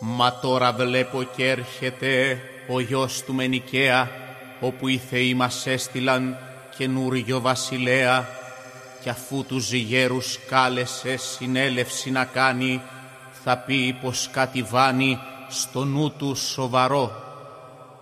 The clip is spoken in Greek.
Μα τώρα βλέπω κι έρχεται ο γιος του Μενικαία, όπου οι θεοί μας έστειλαν καινούριο βασιλέα, κι αφού τους ζυγέρους κάλεσε συνέλευση να κάνει, θα πει πως κάτι βάνει στο νου του σοβαρό.